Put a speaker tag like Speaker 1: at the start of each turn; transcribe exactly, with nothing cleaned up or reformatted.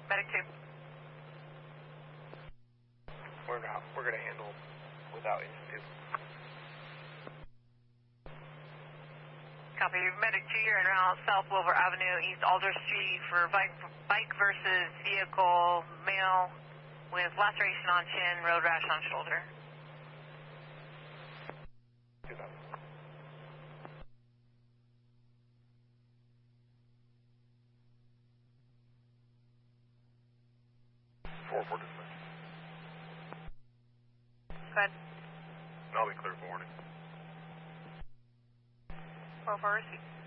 Speaker 1: Medic two.
Speaker 2: We're not, we're going to handle without institute.
Speaker 1: Copy. Medic two, you're around South Wilbur Avenue, East Alder Street for bike, bike versus vehicle, male with laceration on chin, road rash on shoulder.
Speaker 2: four four dispatch.
Speaker 1: Go ahead.
Speaker 2: I'll be clear for warning.
Speaker 1: four four receive.